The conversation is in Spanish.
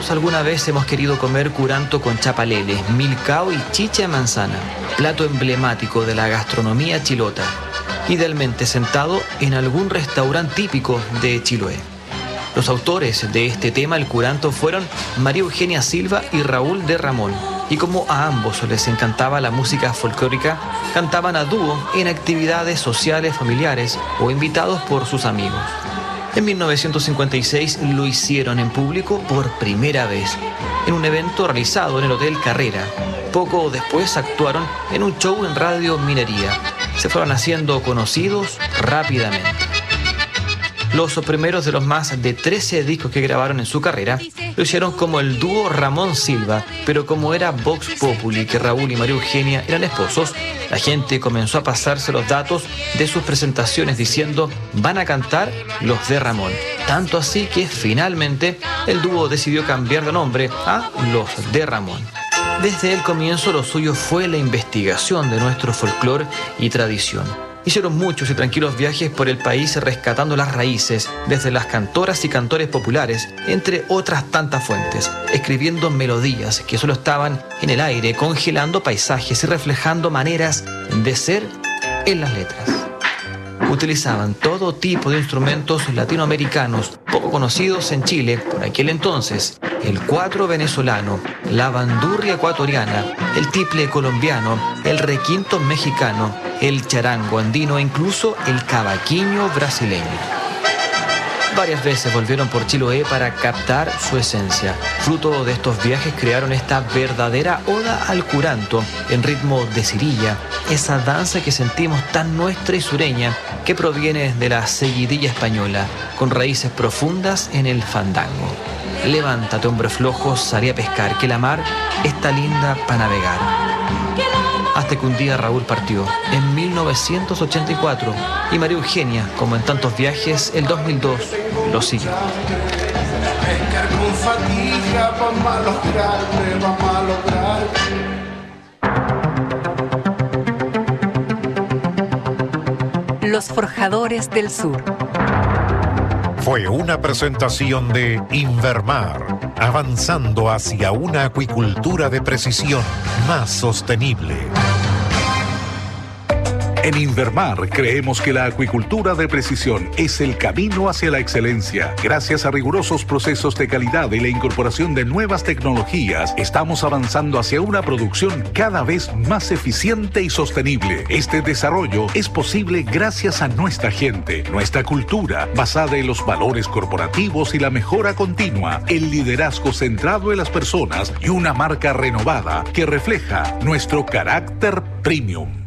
Todos alguna vez hemos querido comer curanto con chapalele, milcao y chicha de manzana, plato emblemático de la gastronomía chilota, idealmente sentado en algún restaurante típico de Chiloé. Los autores de este tema, el curanto, fueron María Eugenia Silva y Raúl de Ramón, y como a ambos les encantaba la música folclórica, cantaban a dúo en actividades sociales, familiares o invitados por sus amigos. En 1956 lo hicieron en público por primera vez, en un evento realizado en el Hotel Carrera. Poco después actuaron en un show en Radio Minería. Se fueron haciendo conocidos rápidamente. Los primeros de los más de 13 discos que grabaron en su carrera lo hicieron como el dúo Ramón Silva, pero como era Vox Populi que Raúl y María Eugenia eran esposos, la gente comenzó a pasarse los datos de sus presentaciones diciendo van a cantar los de Ramón. Tanto así que finalmente el dúo decidió cambiar de nombre a Los de Ramón. Desde el comienzo lo suyo fue la investigación de nuestro folclore y tradición. Hicieron muchos y tranquilos viajes por el país rescatando las raíces, desde las cantoras y cantores populares, entre otras tantas fuentes, escribiendo melodías que solo estaban en el aire, congelando paisajes y reflejando maneras de ser en las letras. Utilizaban todo tipo de instrumentos latinoamericanos poco conocidos en Chile por aquel entonces: el cuatro venezolano, la bandurria ecuatoriana, el tiple colombiano, el requinto mexicano, el charango andino e incluso el cavaquinho brasileño. Varias veces volvieron por Chiloé para captar su esencia. Fruto de estos viajes crearon esta verdadera oda al curanto en ritmo de cirilla, esa danza que sentimos tan nuestra y sureña que proviene de la seguidilla española, con raíces profundas en el fandango. Levántate, hombre flojo, salí a pescar, que la mar está linda para navegar. Hasta que un día Raúl partió, en 1984, y María Eugenia, como en tantos viajes, el 2002, lo siguió. Pescar con fatiga, vamos a lograr. Los Forjadores del Sur. Fue una presentación de Invermar, avanzando hacia una acuicultura de precisión más sostenible. En Invermar creemos que la acuicultura de precisión es el camino hacia la excelencia. Gracias a rigurosos procesos de calidad y la incorporación de nuevas tecnologías, estamos avanzando hacia una producción cada vez más eficiente y sostenible. Este desarrollo es posible gracias a nuestra gente, nuestra cultura, basada en los valores corporativos y la mejora continua, el liderazgo centrado en las personas y una marca renovada que refleja nuestro carácter premium.